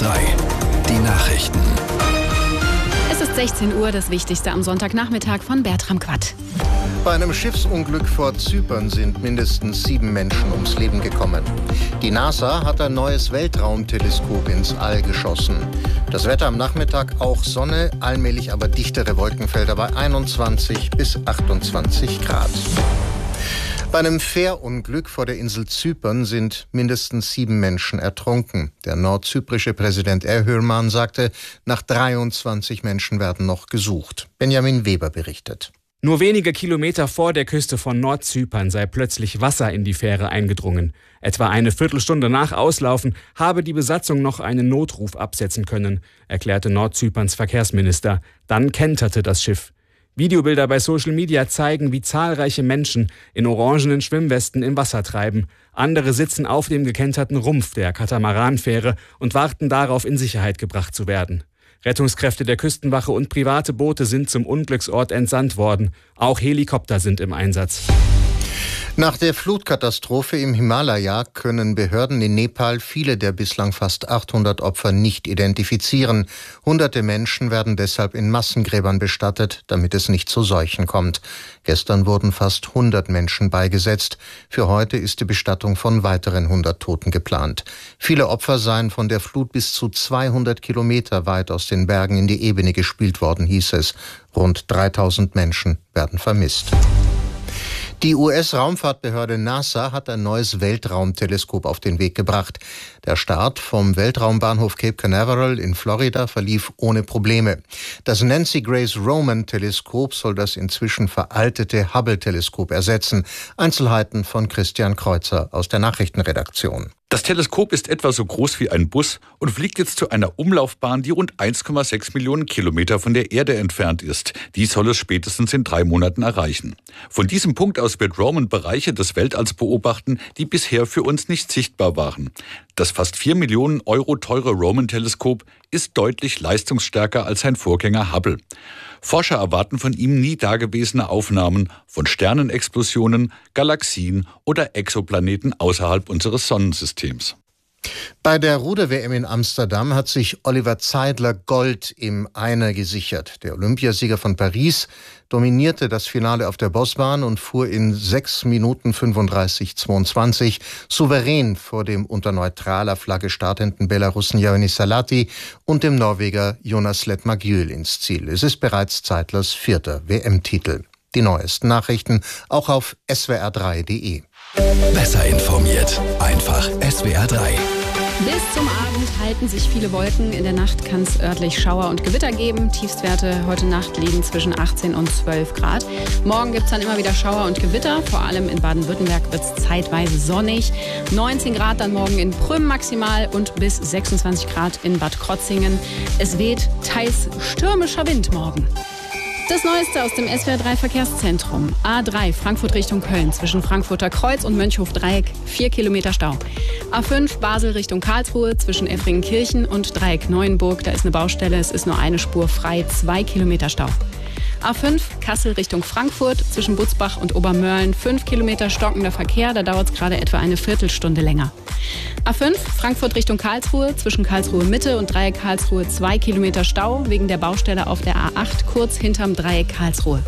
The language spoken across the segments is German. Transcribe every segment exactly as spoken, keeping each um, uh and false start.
drei. Die Nachrichten. Es ist sechzehn Uhr, das Wichtigste am Sonntagnachmittag von Bertram Quatt. Bei einem Schiffsunglück vor Zypern sind mindestens sieben Menschen ums Leben gekommen. Die NASA hat ein neues Weltraumteleskop ins All geschossen. Das Wetter am Nachmittag auch Sonne, allmählich aber dichtere Wolkenfelder bei einundzwanzig bis achtundzwanzig Grad. Bei einem Fährunglück vor der Insel Zypern sind mindestens sieben Menschen ertrunken. Der nordzyprische Präsident Erhürman sagte, nach dreiundzwanzig Menschen werden noch gesucht. Benjamin Weber berichtet. Nur wenige Kilometer vor der Küste von Nordzypern sei plötzlich Wasser in die Fähre eingedrungen. Etwa eine Viertelstunde nach Auslaufen habe die Besatzung noch einen Notruf absetzen können, erklärte Nordzyperns Verkehrsminister. Dann kenterte das Schiff. Videobilder bei Social Media zeigen, wie zahlreiche Menschen in orangenen Schwimmwesten im Wasser treiben. Andere sitzen auf dem gekenterten Rumpf der Katamaranfähre und warten darauf, in Sicherheit gebracht zu werden. Rettungskräfte der Küstenwache und private Boote sind zum Unglücksort entsandt worden. Auch Helikopter sind im Einsatz. Nach der Flutkatastrophe im Himalaya können Behörden in Nepal viele der bislang fast achthundert Opfer nicht identifizieren. Hunderte Menschen werden deshalb in Massengräbern bestattet, damit es nicht zu Seuchen kommt. Gestern wurden fast hundert Menschen beigesetzt. Für heute ist die Bestattung von weiteren hundert Toten geplant. Viele Opfer seien von der Flut bis zu zweihundert Kilometer weit aus den Bergen in die Ebene gespült worden, hieß es. Rund dreitausend Menschen werden vermisst. Die U S-Raumfahrtbehörde NASA hat ein neues Weltraumteleskop auf den Weg gebracht. Der Start vom Weltraumbahnhof Cape Canaveral in Florida verlief ohne Probleme. Das Nancy Grace Roman-Teleskop soll das inzwischen veraltete Hubble-Teleskop ersetzen. Einzelheiten von Christian Kreuzer aus der Nachrichtenredaktion. Das Teleskop ist etwa so groß wie ein Bus und fliegt jetzt zu einer Umlaufbahn, die rund eins Komma sechs Millionen Kilometer von der Erde entfernt ist. Die soll es spätestens in drei Monaten erreichen. Von diesem Punkt aus wird Roman Bereiche des Weltalls beobachten, die bisher für uns nicht sichtbar waren. Das fast vier Millionen Euro teure Roman-Teleskop ist deutlich leistungsstärker als sein Vorgänger Hubble. Forscher erwarten von ihm nie dagewesene Aufnahmen von Sternenexplosionen, Galaxien oder Exoplaneten außerhalb unseres Sonnensystems. Bei der Ruder-W M in Amsterdam hat sich Oliver Zeidler Gold im Einer gesichert. Der Olympiasieger von Paris dominierte das Finale auf der Bossbahn und fuhr in sechs Minuten fünfunddreißig zweiundzwanzig souverän vor dem unter neutraler Flagge startenden Belarussen Janis Salati und dem Norweger Jonas Letmargyl ins Ziel. Es ist bereits Zeidlers vierter W M-Titel. Die neuesten Nachrichten auch auf s w r drei punkt d e. Besser informiert. Einfach S W R drei. Bis zum Abend halten sich viele Wolken. In der Nacht kann es örtlich Schauer und Gewitter geben. Tiefstwerte heute Nacht liegen zwischen achtzehn und zwölf Grad. Morgen gibt es dann immer wieder Schauer und Gewitter. Vor allem in Baden-Württemberg wird es zeitweise sonnig. neunzehn Grad dann morgen in Prüm maximal und bis sechsundzwanzig Grad in Bad Krotzingen. Es weht teils stürmischer Wind morgen. Das Neueste aus dem S W R drei Verkehrszentrum. A drei Frankfurt Richtung Köln zwischen Frankfurter Kreuz und Mönchhof-Dreieck vier Kilometer Stau. A fünf Basel Richtung Karlsruhe zwischen Effringenkirchen und Dreieck Neuenburg. Da ist eine Baustelle, es ist nur eine Spur frei, zwei Kilometer Stau. A fünf Kassel Richtung Frankfurt zwischen Butzbach und Obermörlen fünf Kilometer stockender Verkehr. Da dauert es gerade etwa eine Viertelstunde länger. A fünf Frankfurt Richtung Karlsruhe zwischen Karlsruhe Mitte und Dreieck Karlsruhe zwei Kilometer Stau wegen der Baustelle auf der A acht kurz hinterm Dreieck Karlsruhe.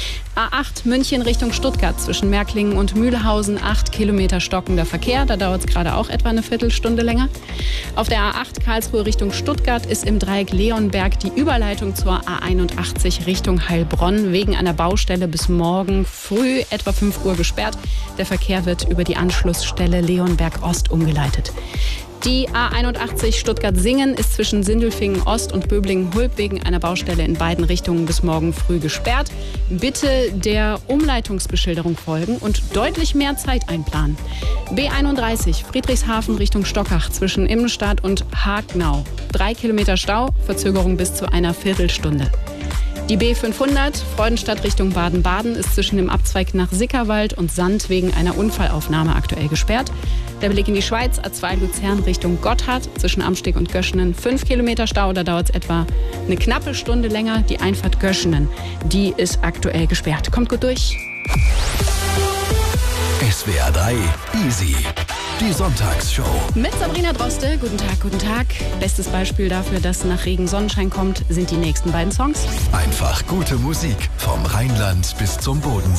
A acht München Richtung Stuttgart zwischen Märklingen und Mühlhausen acht Kilometer stockender Verkehr. Da dauert es gerade auch etwa eine Viertelstunde länger. Auf der A acht Karlsruhe Richtung Stuttgart ist im Dreieck Leonberg die Überleitung zur A einundachtzig Richtung Heilbronn wegen einer Baustelle bis morgen früh etwa fünf Uhr gesperrt. Der Verkehr wird über die Anschlussstelle Leonberg Ost umgeleitet. Die A einundachtzig Stuttgart-Singen ist zwischen Sindelfingen Ost und Böblingen-Hulb wegen einer Baustelle in beiden Richtungen bis morgen früh gesperrt. Bitte der Umleitungsbeschilderung folgen und deutlich mehr Zeit einplanen. B einunddreißig Friedrichshafen Richtung Stockach zwischen Immenstadt und Hagnau. Drei Kilometer Stau, Verzögerung bis zu einer Viertelstunde. Die B fünfhundert Freudenstadt Richtung Baden-Baden ist zwischen dem Abzweig nach Sickerwald und Sand wegen einer Unfallaufnahme aktuell gesperrt. Der Blick in die Schweiz, A zwei Luzern Richtung Gotthard zwischen Amsteg und Göschenen fünf Kilometer Stau. Da dauert es etwa eine knappe Stunde länger. Die Einfahrt Göschenen, die ist aktuell gesperrt. Kommt gut durch. S W R drei Easy. Die Sonntagsshow. Mit Sabrina Droste. Guten Tag, guten Tag. Bestes Beispiel dafür, dass nach Regen Sonnenschein kommt, sind die nächsten beiden Songs. Einfach gute Musik vom Rheinland bis zum Bodensee.